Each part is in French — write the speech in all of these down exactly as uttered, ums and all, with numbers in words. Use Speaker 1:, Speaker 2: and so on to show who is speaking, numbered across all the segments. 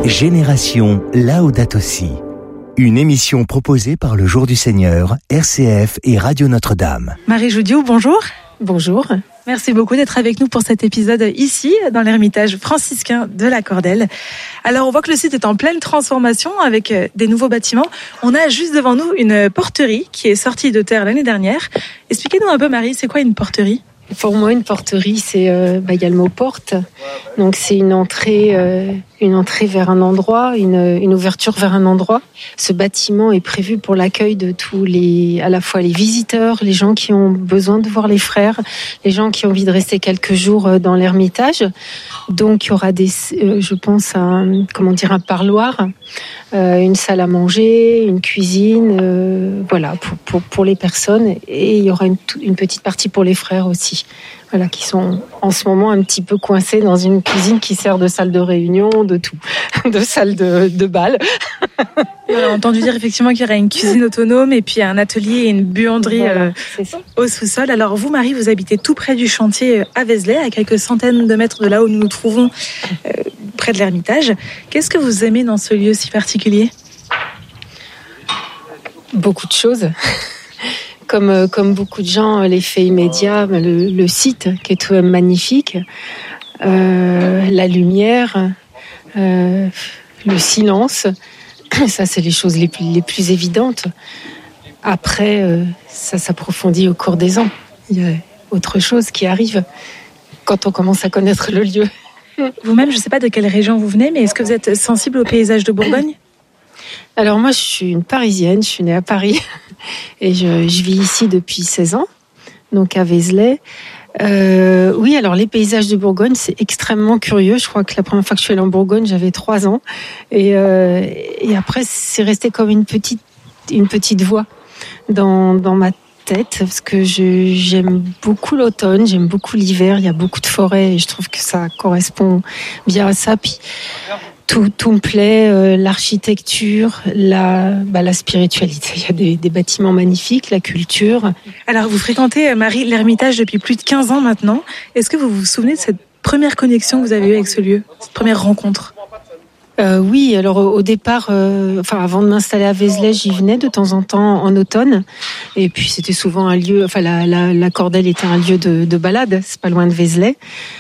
Speaker 1: Génération Laudato Si. Une émission proposée par le Jour du Seigneur, R C F et Radio Notre-Dame.
Speaker 2: Marie Joudiou, bonjour.
Speaker 3: Bonjour.
Speaker 2: Merci beaucoup d'être avec nous pour cet épisode ici, dans l'ermitage franciscain de la Cordelle. Alors, on voit que le site est en pleine transformation avec des nouveaux bâtiments. On a juste devant nous une porterie qui est sortie de terre l'année dernière. Expliquez-nous un peu, Marie, c'est quoi une porterie ?
Speaker 3: Pour moi, une porterie, c'est euh, bah, y a le mot porte. Donc, c'est une entrée, euh, une entrée vers un endroit, une, une ouverture vers un endroit. Ce bâtiment est prévu pour l'accueil de tous les, à la fois les visiteurs, les gens qui ont besoin de voir les frères, les gens qui ont envie de rester quelques jours dans l'ermitage. Donc, il y aura des, euh, je pense, un, comment dire, un parloir, euh, une salle à manger, une cuisine, euh, voilà, pour, pour, pour les personnes. Et il y aura une, une petite partie pour les frères aussi. Voilà, qui sont en ce moment un petit peu coincés dans une cuisine qui sert de salle de réunion, de tout, de salle de, de bal.
Speaker 2: On a entendu dire effectivement qu'il y aurait une cuisine autonome et puis un atelier et une buanderie
Speaker 3: voilà,
Speaker 2: euh, au sous-sol. Alors vous, Marie, vous habitez tout près du chantier à Vézelay, à quelques centaines de mètres de là où nous nous trouvons, euh, près de l'ermitage. Qu'est-ce que vous aimez dans ce lieu si particulier ?
Speaker 3: Beaucoup de choses. Comme, comme beaucoup de gens, l'effet immédiat, le, le site qui est tout de même magnifique, euh, la lumière, euh, le silence, ça c'est les choses les plus, les plus évidentes. Après, euh, ça s'approfondit au cours des ans. Il y a autre chose qui arrive quand on commence à connaître le lieu.
Speaker 2: Vous-même, je ne sais pas de quelle région vous venez, mais est-ce que vous êtes sensible au paysage de Bourgogne ?
Speaker 3: Alors moi, je suis une Parisienne, je suis née à Paris et je, je vis ici depuis seize ans, donc à Vézelay. Euh, oui, alors les paysages de Bourgogne, c'est extrêmement curieux. Je crois que la première fois que je suis allée en Bourgogne, j'avais trois ans. Et, euh, et après, c'est resté comme une petite, une petite voix dans, dans ma tête, parce que je, j'aime beaucoup l'automne, j'aime beaucoup l'hiver, il y a beaucoup de forêts et je trouve que ça correspond bien à ça. Puis, Tout, tout me plaît, euh, l'architecture, la, bah, la spiritualité. Il y a des, des bâtiments magnifiques, la culture.
Speaker 2: Alors, vous fréquentez, Marie, l'ermitage depuis plus de quinze ans maintenant. Est-ce que vous vous souvenez de cette première connexion que vous avez eue avec ce lieu, cette première rencontre ?
Speaker 3: euh, Oui, alors au, au départ, euh, enfin avant de m'installer à Vézelay, j'y venais de temps en temps en automne. Et puis c'était souvent un lieu, enfin la, la, la Cordelle était un lieu de, de balade, c'est pas loin de Vézelay.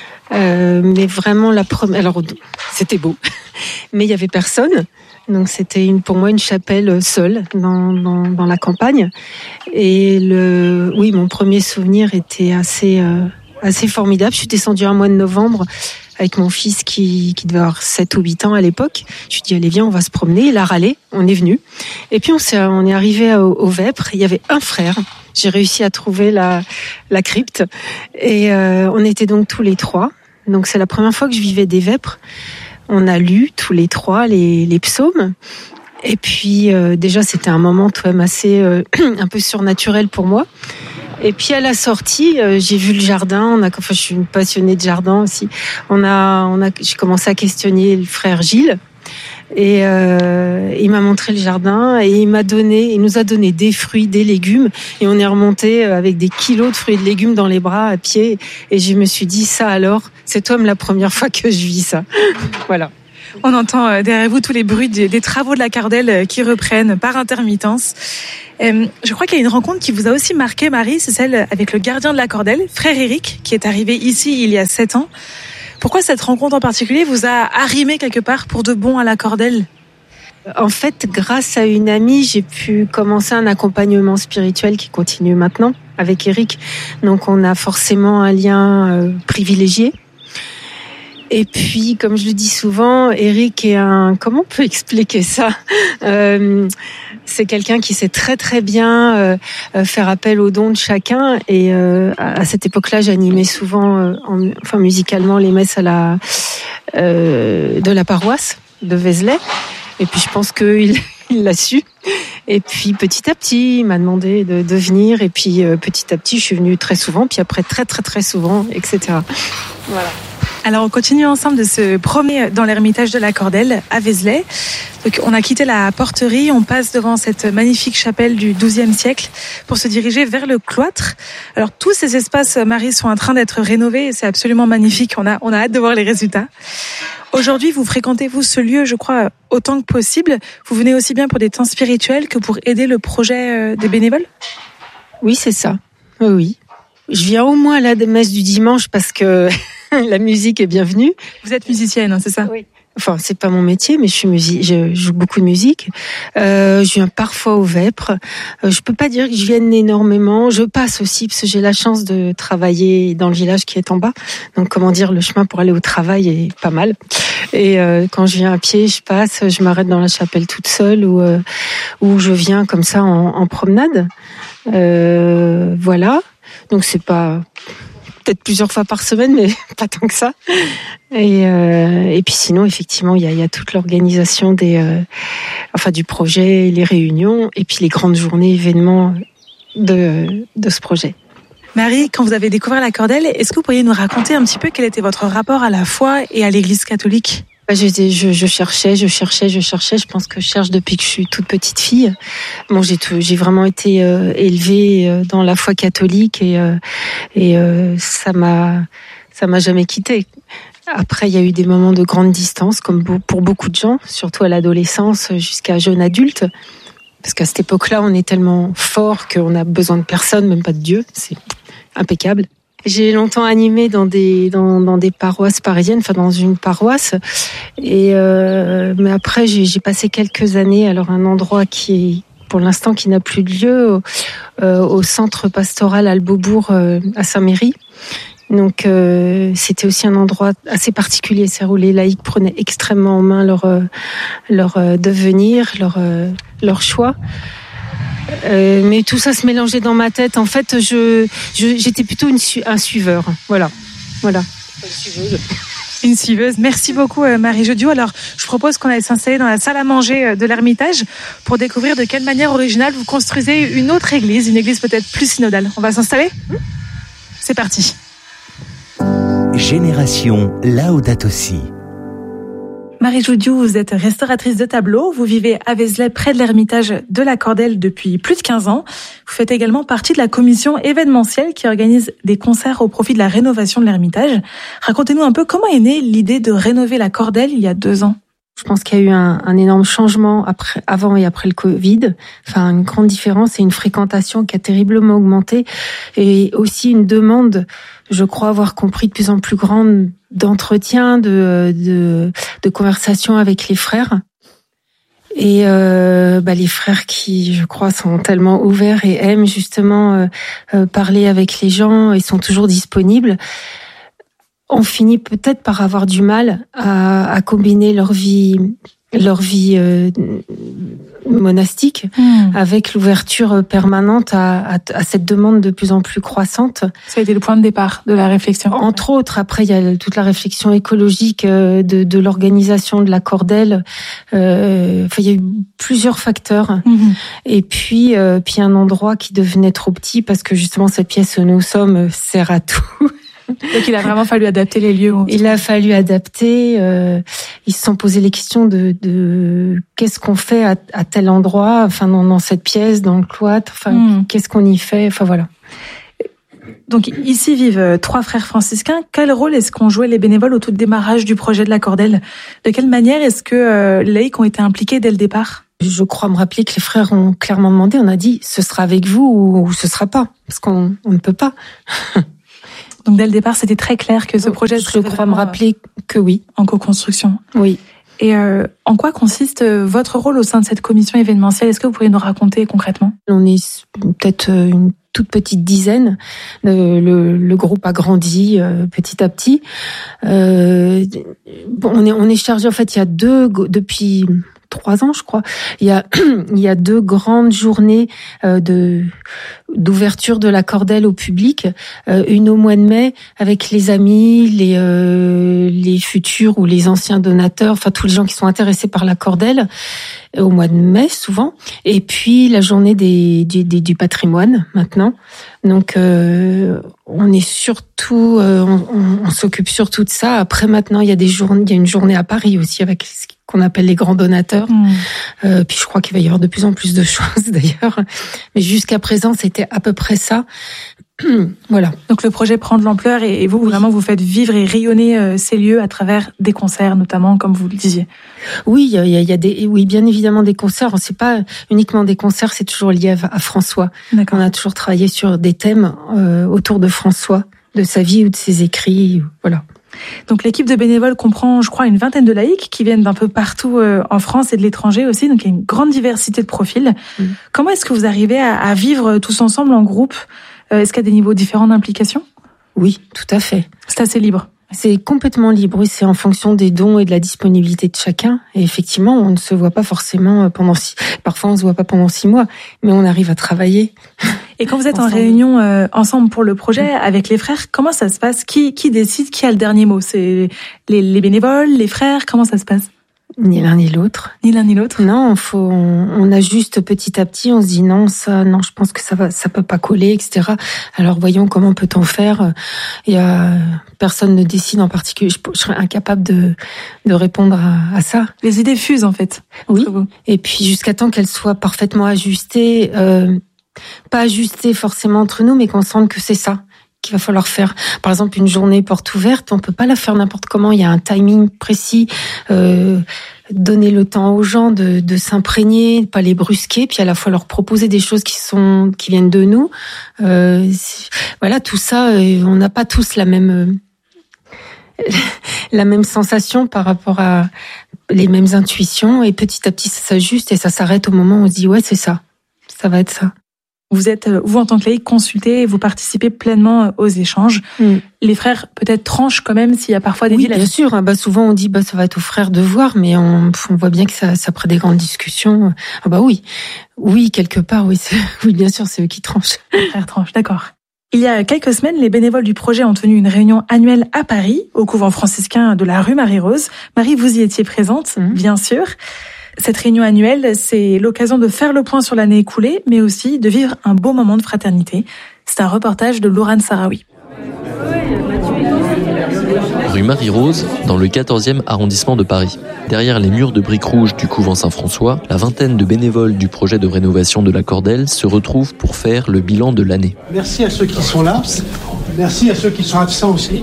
Speaker 3: Euh, mais vraiment la première, alors c'était beau, mais il y avait personne, donc c'était une, pour moi une chapelle seule dans, dans, dans la campagne. Et le, oui, mon premier souvenir était assez, euh, assez formidable. Je suis descendue un mois de novembre avec mon fils qui, qui devait avoir sept ou huit ans à l'époque. Je lui ai dit allez viens, on va se promener. Il a râlé, on est venu. Et puis on s'est, on est arrivé au, au Vêpres. Il y avait un frère. J'ai réussi à trouver la, la crypte. Et euh, on était donc tous les trois. Donc c'est la première fois que je vivais des Vêpres. On a lu tous les trois les, les psaumes. Et puis euh, déjà c'était un moment tout de même assez euh, un peu surnaturel pour moi. Et puis à la sortie, euh, j'ai vu le jardin. On a, enfin, je suis une passionnée de jardin aussi. On a, on a, j'ai commencé à questionner le frère Gilles. Et euh, il m'a montré le jardin et il m'a donné, il nous a donné des fruits, des légumes et on est remonté avec des kilos de fruits et de légumes dans les bras à pied et je me suis dit ça alors, c'est toi même la première fois que je vis ça. Voilà.
Speaker 2: On entend derrière vous tous les bruits des travaux de la Cordelle qui reprennent par intermittence. Euh, je crois qu'il y a une rencontre qui vous a aussi marqué, Marie, c'est celle avec le gardien de la Cordelle, frère Éric, qui est arrivé ici il y a sept ans. Pourquoi cette rencontre en particulier vous a arrimé quelque part pour de bon à la Cordelle ?
Speaker 3: En fait, grâce à une amie, j'ai pu commencer un accompagnement spirituel qui continue maintenant avec Éric. Donc on a forcément un lien euh, privilégié. Et puis, comme je le dis souvent, Éric est un... Comment on peut expliquer ça ? euh, C'est quelqu'un qui sait très très bien euh, faire appel aux dons de chacun. Et euh, à cette époque-là, j'animais souvent, euh, en, enfin musicalement, les messes à la, euh, de la paroisse de Vézelay. Et puis, je pense qu'il il l'a su. Et puis, petit à petit, il m'a demandé de, de venir. Et puis, euh, petit à petit, je suis venue très souvent. Puis après, très très très souvent, et cetera. Voilà.
Speaker 2: Alors, on continue ensemble de se promener dans l'ermitage de la Cordelle à Vézelay. Donc, on a quitté la porterie, on passe devant cette magnifique chapelle du douzième siècle pour se diriger vers le cloître. Alors, tous ces espaces, Marie, sont en train d'être rénovés et c'est absolument magnifique. On a, on a hâte de voir les résultats. Aujourd'hui, vous fréquentez, vous, ce lieu, je crois, autant que possible. Vous venez aussi bien pour des temps spirituels que pour aider le projet des bénévoles ?
Speaker 3: Oui, c'est ça. Oui, oui. Je viens au moins à la messe du dimanche parce que la musique est bienvenue.
Speaker 2: Vous êtes musicienne, hein, c'est ça ?
Speaker 3: Oui. Enfin, c'est pas mon métier, mais je suis musique, je joue beaucoup de musique. Euh, je viens parfois au Vêpres. Euh, je peux pas dire que je vienne énormément. Je passe aussi parce que j'ai la chance de travailler dans le village qui est en bas. Donc, comment dire, le chemin pour aller au travail est pas mal. Et euh, quand je viens à pied, je passe, je m'arrête dans la chapelle toute seule ou euh, ou je viens comme ça en, en promenade. Euh, voilà. Donc, c'est pas peut-être plusieurs fois par semaine, mais pas tant que ça. Et, euh, et puis sinon, effectivement, il y a, il y a toute l'organisation des, euh, enfin, du projet, les réunions, et puis les grandes journées, événements de, de ce projet.
Speaker 2: Marie, quand vous avez découvert la Cordelle, est-ce que vous pourriez nous raconter un petit peu quel était votre rapport à la foi et à l'Église catholique ?
Speaker 3: Je, je, je cherchais, je cherchais, je cherchais. Je pense que je cherche depuis que je suis toute petite fille. Bon, j'ai tout, j'ai vraiment été euh, élevée euh, dans la foi catholique et euh, et euh, ça m'a ça m'a jamais quittée. Après, il y a eu des moments de grande distance, comme pour beaucoup de gens, surtout à l'adolescence jusqu'à jeune adulte. Parce qu'à cette époque-là, on est tellement fort qu'on a besoin de personne, même pas de Dieu. C'est impeccable. J'ai longtemps animé dans des dans, dans des paroisses parisiennes, enfin dans une paroisse. Et euh, mais après, j'ai, j'ai passé quelques années. Alors un endroit qui est pour l'instant qui n'a plus de lieu, euh, au centre pastoral Albobourg euh, à Saint-Méry. Donc euh, c'était aussi un endroit assez particulier, c'est où les laïcs prenaient extrêmement en main leur euh, leur euh, devenir, leur euh, leur choix. Euh, mais tout ça se mélangeait dans ma tête. En fait, je, je j'étais plutôt une su- un suiveur. Voilà, voilà. Une suiveuse.
Speaker 2: Une suiveuse. Merci beaucoup, Marie Jodiot. Alors, je propose qu'on aille s'installer dans la salle à manger de l'Ermitage pour découvrir de quelle manière originale vous construisez une autre église, une église peut-être plus synodale. On va s'installer ? C'est parti.
Speaker 1: Génération Laudato Si.
Speaker 2: Marie Jodiot, vous êtes restauratrice de tableaux. Vous vivez à Vézelay, près de l'Ermitage de la Cordelle depuis plus de quinze ans. Vous faites également partie de la commission événementielle qui organise des concerts au profit de la rénovation de l'Ermitage. Racontez-nous un peu comment est née l'idée de rénover la Cordelle il y a deux ans.
Speaker 3: Je pense qu'il y a eu un, un énorme changement après, avant et après le Covid. Enfin, une grande différence et une fréquentation qui a terriblement augmenté. Et aussi une demande, je crois avoir compris, de plus en plus grande d'entretien, de, de, de conversation avec les frères. Et euh, bah, les frères qui, je crois, sont tellement ouverts et aiment justement euh, euh, parler avec les gens et sont toujours disponibles. On finit peut-être par avoir du mal à, à combiner leur vie, leur vie euh, monastique mmh. avec l'ouverture permanente à, à, à cette demande de plus en plus croissante.
Speaker 2: Ça a été le point de départ de la réflexion.
Speaker 3: Entre autres, après il y a toute la réflexion écologique de, de l'organisation de la Cordelle. Euh, enfin, il y a eu plusieurs facteurs. Mmh. Et puis, euh, puis un endroit qui devenait trop petit parce que justement cette pièce où nous sommes sert à tout.
Speaker 2: Donc il a vraiment fallu adapter les lieux.
Speaker 3: Il a fallu adapter. Euh, ils se sont posé les questions de, de qu'est-ce qu'on fait à, à tel endroit, enfin dans, dans cette pièce, dans le cloître, enfin mmh. qu'est-ce qu'on y fait, enfin voilà.
Speaker 2: Donc ici vivent trois frères franciscains. Quel rôle est-ce qu'ont joué les bénévoles au tout démarrage du projet de la Cordelle ? De quelle manière est-ce que euh, les laïcs ont été impliqués dès le départ ?
Speaker 3: Je crois me rappeler que les frères ont clairement demandé. On a dit ce sera avec vous ou, ou ce sera pas, parce qu'on on ne peut pas.
Speaker 2: Donc dès le départ, c'était très clair que ce projet serait
Speaker 3: Je crois me rappeler que oui.
Speaker 2: En co-construction.
Speaker 3: Oui.
Speaker 2: Et euh, en quoi consiste votre rôle au sein de cette commission événementielle ? Est-ce que vous pourriez nous raconter concrètement ?
Speaker 3: On est peut-être une toute petite dizaine. Le, le, le groupe a grandi euh, petit à petit. Euh, bon, on est on est chargé. En fait, il y a deux depuis trois ans, je crois. Il y a il y a deux grandes journées euh, de d'ouverture de la cordelle au public, euh, une au mois de mai avec les amis, les euh, les futurs ou les anciens donateurs, enfin tous les gens qui sont intéressés par la cordelle, au mois de mai souvent, et puis la journée des, des, des du patrimoine maintenant. Donc euh, on est surtout, euh, on, on, on s'occupe surtout de ça. Après maintenant il y a des journées, il y a une journée à Paris aussi avec ce qu'on appelle les grands donateurs. Mmh. Euh, puis je crois qu'il va y avoir de plus en plus de choses d'ailleurs. Mais jusqu'à présent c'était à peu près ça. Voilà.
Speaker 2: Donc le projet prend de l'ampleur et vous, oui. vraiment, vous faites vivre et rayonner ces lieux à travers des concerts, notamment, comme vous le disiez.
Speaker 3: Oui, il y a, il y a des, oui, bien évidemment des concerts. C'est pas uniquement des concerts, c'est toujours lié à, à François. D'accord. On a toujours travaillé sur des thèmes euh, autour de François, de sa vie ou de ses écrits, voilà.
Speaker 2: Donc l'équipe de bénévoles comprend, je crois, une vingtaine de laïcs qui viennent d'un peu partout euh, en France et de l'étranger aussi. Donc il y a une grande diversité de profils. Mmh. Comment est-ce que vous arrivez à, à vivre tous ensemble en groupe ? Est-ce qu'il y a des niveaux différents d'implication ?
Speaker 3: Oui, tout à fait.
Speaker 2: C'est assez libre.
Speaker 3: C'est complètement libre, oui, c'est en fonction des dons et de la disponibilité de chacun. Et effectivement, on ne se voit pas forcément pendant six... Parfois, on se voit pas pendant six mois, mais on arrive à travailler.
Speaker 2: Et quand vous êtes ensemble. en réunion euh, ensemble pour le projet, avec les frères, comment ça se passe ? Qui, qui décide ? Qui a le dernier mot ? C'est les, les bénévoles, les frères ? Comment ça se passe ?
Speaker 3: Ni l'un ni l'autre.
Speaker 2: Ni l'un ni l'autre.
Speaker 3: Non, faut, on, on ajuste petit à petit. On se dit non, ça, non, je pense que ça va, ça peut pas coller, et cetera. Alors voyons comment peut-on faire. Il y a personne ne décide en particulier. Je, je serais incapable de de répondre à, à ça.
Speaker 2: Les idées fusent en fait.
Speaker 3: Oui. Et puis jusqu'à temps qu'elles soient parfaitement ajustées, euh, pas ajustées forcément entre nous, mais qu'on sente que c'est ça qu'il va falloir faire. Par exemple, une journée porte ouverte, on peut pas la faire n'importe comment. Il y a un timing précis. Euh, donner le temps aux gens de, de s'imprégner, pas les brusquer, puis à la fois leur proposer des choses qui sont qui viennent de nous. Euh, voilà, tout ça, on n'a pas tous la même la même sensation par rapport à les mêmes intuitions. Et petit à petit, ça s'ajuste et ça s'arrête au moment où on se dit ouais, c'est ça, ça va être ça.
Speaker 2: Vous êtes, vous en tant que laïc, consulté et vous participez pleinement aux échanges. Mm. Les frères peut-être tranchent quand même s'il y a parfois des
Speaker 3: oui,
Speaker 2: dilemmes.
Speaker 3: Bien sûr. Bah souvent on dit bah ça va être aux frères de voir, mais on, on voit bien que ça, ça prend des grandes discussions. Ah bah oui, oui quelque part oui, c'est, oui bien sûr c'est eux qui tranchent.
Speaker 2: Les frères tranchent, d'accord. Il y a quelques semaines, les bénévoles du projet ont tenu une réunion annuelle à Paris, au couvent franciscain de la rue Marie-Rose. Marie, vous y étiez présente, mm. bien sûr. Cette réunion annuelle, c'est l'occasion de faire le point sur l'année écoulée, mais aussi de vivre un beau moment de fraternité. C'est un reportage de Laurent Sarawi.
Speaker 4: Rue Marie-Rose, dans le quatorzième arrondissement de Paris. Derrière les murs de briques rouges du couvent Saint-François, la vingtaine de bénévoles du projet de rénovation de la Cordelle se retrouvent pour faire le bilan de l'année.
Speaker 5: Merci à ceux qui sont là. Merci à ceux qui sont absents aussi.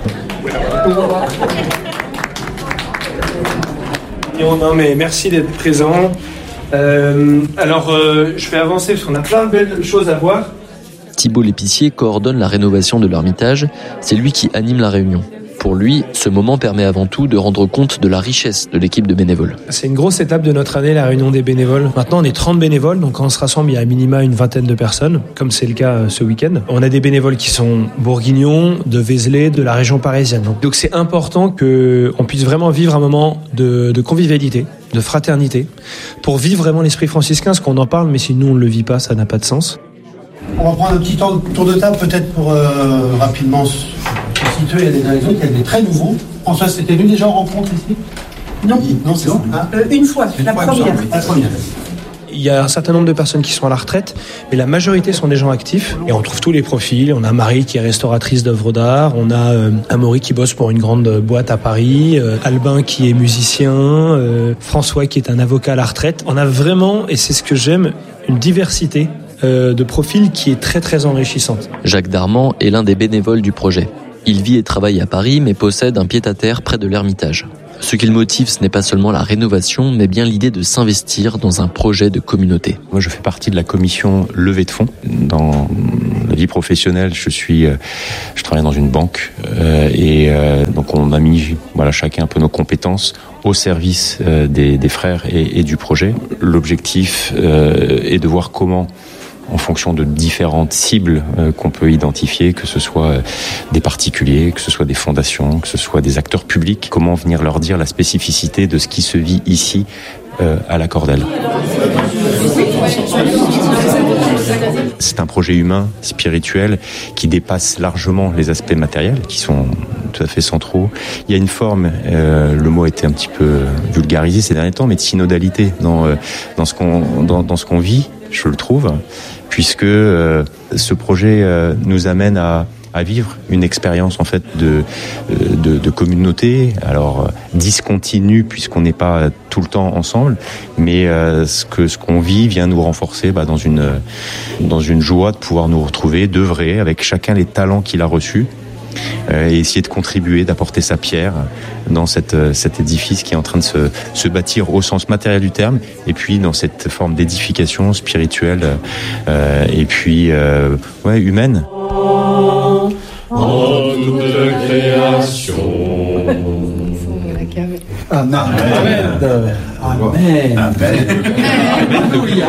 Speaker 5: Non mais merci d'être présent. Euh, alors euh, je vais avancer parce qu'on a plein de belles choses à voir.
Speaker 4: Thibault l'épicier coordonne la rénovation de l'Ermitage. C'est lui qui anime la réunion. Pour lui, ce moment permet avant tout de rendre compte de la richesse de l'équipe de bénévoles.
Speaker 5: C'est une grosse étape de notre année, la réunion des bénévoles. Maintenant, on est trente bénévoles, donc quand on se rassemble, il y a à minima une vingtaine de personnes, comme c'est le cas ce week-end. On a des bénévoles qui sont bourguignons, de Vézelay, de la région parisienne. Donc c'est important qu'on puisse vraiment vivre un moment de, de convivialité, de fraternité, pour vivre vraiment l'esprit franciscain, parce qu'on en parle, mais si nous on ne le vit pas, ça n'a pas de sens. On va prendre un petit tour de table peut-être pour euh, rapidement se situer. Il y a des réseaux, il y a des très nouveaux. François, c'était venu déjà en rencontre ici ?
Speaker 6: Non,
Speaker 5: non, c'est bon.
Speaker 6: Hein euh, Une fois,
Speaker 5: une
Speaker 6: la,
Speaker 5: fois
Speaker 6: première.
Speaker 5: la première. Il y a un certain nombre de personnes qui sont à la retraite, mais la majorité sont des gens actifs. Et on trouve tous les profils. On a Marie qui est restauratrice d'œuvres d'art. On a euh, Amaury qui bosse pour une grande boîte à Paris. Euh, Albin qui est musicien. Euh, François qui est un avocat à la retraite. On a vraiment, et c'est ce que j'aime, une diversité euh, de profils qui est très très enrichissante.
Speaker 4: Jacques Darmand est l'un des bénévoles du projet. Il vit et travaille à Paris, mais possède un pied-à-terre près de l'Ermitage. Ce qui le motive, ce n'est pas seulement la rénovation, mais bien l'idée de s'investir dans un projet de communauté.
Speaker 7: Moi, je fais partie de la commission levée de fonds. Dans la vie professionnelle, je suis, je travaille dans une banque euh, et euh, donc on a mis, voilà, chacun un peu nos compétences au service euh, des, des frères et, et du projet. L'objectif euh, est de voir comment, en fonction de différentes cibles euh, qu'on peut identifier, que ce soit euh, des particuliers, que ce soit des fondations, que ce soit des acteurs publics, comment venir leur dire la spécificité de ce qui se vit ici euh, à la Cordelle. C'est un projet humain, spirituel, qui dépasse largement les aspects matériels, qui sont tout à fait centraux. Il y a une forme, euh, le mot a été un petit peu vulgarisé ces derniers temps, mais de synodalité dans, euh, dans, ce qu'on, dans, dans ce qu'on vit, je le trouve, puisque euh, ce projet euh, nous amène à à vivre une expérience en fait de de, de communauté, alors discontinue puisqu'on n'est pas tout le temps ensemble, mais euh, ce que ce qu'on vit vient nous renforcer bah, dans une dans une joie de pouvoir nous retrouver, d'œuvrer avec chacun les talents qu'il a reçus euh, et essayer de contribuer, d'apporter sa pierre dans cette cet édifice qui est en train de se se bâtir au sens matériel du terme, et puis dans cette forme d'édification spirituelle euh, et puis euh, ouais humaine.
Speaker 6: En toute création.
Speaker 8: Amen. Amen. Amen. Amen.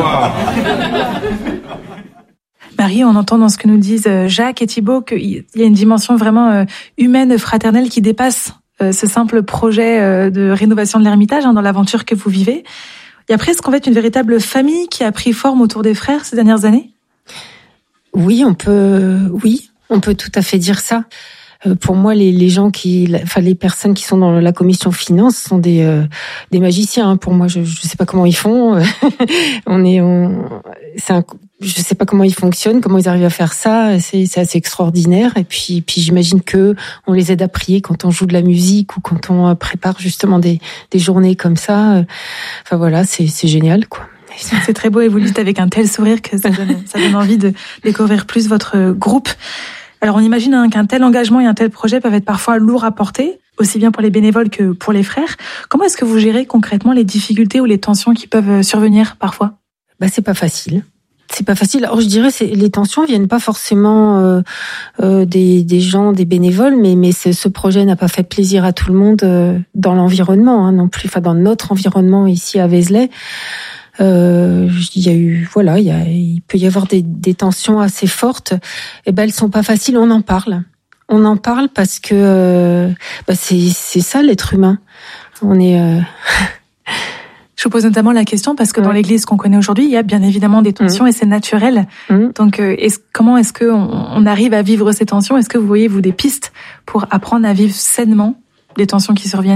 Speaker 2: Marie, on entend dans ce que nous disent Jacques et Thibaut qu'il y a une dimension vraiment humaine, fraternelle qui dépasse ce simple projet de rénovation de l'Ermitage dans l'aventure que vous vivez. Il y a presque en fait une véritable famille qui a pris forme autour des frères ces dernières années.
Speaker 3: Oui, on peut, oui, on peut tout à fait dire ça. Euh, pour moi, les, les gens qui, enfin les personnes qui sont dans la commission finance sont des euh, des magiciens. Hein. Pour moi, je je sais pas comment ils font. on est, on, c'est un, je sais pas comment ils fonctionnent, comment ils arrivent à faire ça. C'est c'est assez extraordinaire. Et puis puis j'imagine que on les aide à prier quand on joue de la musique ou quand on prépare justement des des journées comme ça. Enfin voilà, c'est c'est génial quoi.
Speaker 2: C'est très beau et vous le dites avec un tel sourire que ça donne, ça donne envie de découvrir plus votre groupe. Alors on imagine hein, qu'un tel engagement et un tel projet peuvent être parfois lourds à porter, aussi bien pour les bénévoles que pour les frères. Comment est-ce que vous gérez concrètement les difficultés ou les tensions qui peuvent survenir parfois ?
Speaker 3: Bah c'est pas facile. C'est pas facile. Alors je dirais c'est les tensions viennent pas forcément euh, euh, des des gens, des bénévoles, mais mais ce, ce projet n'a pas fait plaisir à tout le monde euh, dans l'environnement hein, non plus, enfin dans notre environnement ici à Vézelay. Euh, il y a eu, voilà, il y a, il peut y avoir des, des tensions assez fortes. Et ben, elles sont pas faciles. On en parle. On en parle parce que euh, bah c'est c'est ça l'être humain. On est. Euh...
Speaker 2: Je vous pose notamment la question parce que ouais. dans l'Église qu'on connaît aujourd'hui, il y a bien évidemment des tensions mmh. et c'est naturel. Mmh. Donc, euh, est-ce, comment est-ce que on, on arrive à vivre ces tensions ? Est-ce que vous voyez vous des pistes pour apprendre à vivre sainement les tensions qui surviennent ?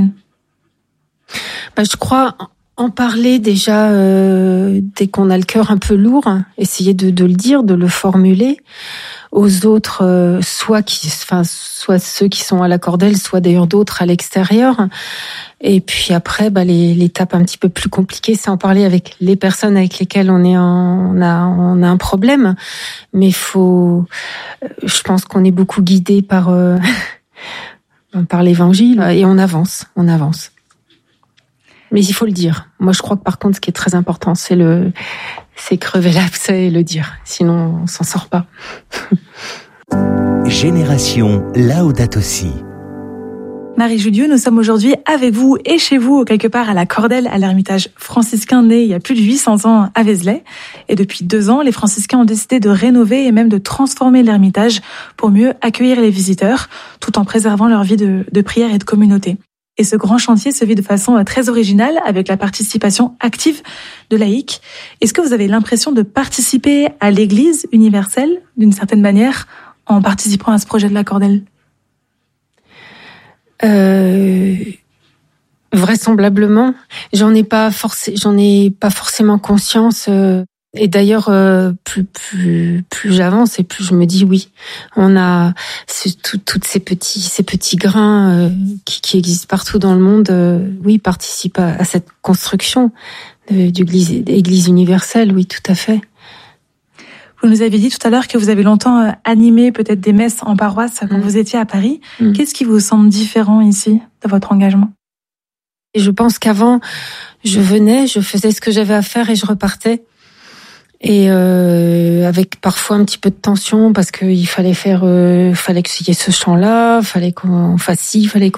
Speaker 3: Bah, je crois. En parler déjà euh, dès qu'on a le cœur un peu lourd, essayer de, de le dire, de le formuler aux autres, euh, soit qui, enfin, soit ceux qui sont à la cordelle, soit d'ailleurs d'autres à l'extérieur. Et puis après, bah, les, l'étape un petit peu plus compliquée, c'est en parler avec les personnes avec lesquelles on est en, on a, on a un problème. Mais faut, je pense qu'on est beaucoup guidé par euh, par l'Évangile et on avance, on avance. Mais il faut le dire. Moi, je crois que par contre, ce qui est très important, c'est le, c'est crever l'abcès et le dire. Sinon, on s'en sort pas.
Speaker 1: Génération Laudato Si.
Speaker 2: Marie Judieu, nous sommes aujourd'hui avec vous et chez vous, quelque part à la Cordelle, à l'Ermitage franciscain né il y a plus de huit cents ans à Vézelay. Et depuis deux ans, les franciscains ont décidé de rénover et même de transformer l'Ermitage pour mieux accueillir les visiteurs, tout en préservant leur vie de, de prière et de communauté. Et ce grand chantier se vit de façon très originale avec la participation active de laïcs. Est-ce que vous avez l'impression de participer à l'Église universelle d'une certaine manière en participant à ce projet de la Cordelle ?
Speaker 3: euh, Vraisemblablement, j'en ai pas forcé, j'en ai pas forcément conscience. Euh... Et d'ailleurs, euh, plus plus plus j'avance et plus je me dis oui, on a tout, toutes ces petits ces petits grains euh, qui, qui existent partout dans le monde. Euh, oui, participent à, à cette construction de, d'église église universelle. Oui, tout à fait.
Speaker 2: Vous nous avez dit tout à l'heure que vous avez longtemps animé peut-être des messes en paroisse quand mmh. vous étiez à Paris. Mmh. Qu'est-ce qui vous semble différent ici de votre engagement ?
Speaker 3: Et je pense qu'avant, je venais, je faisais ce que j'avais à faire et je repartais. Et euh, avec parfois un petit peu de tension parce qu'il fallait faire, euh, fallait qu'il y ait ce chant-là, fallait qu'on fasse ci, fallait qu'on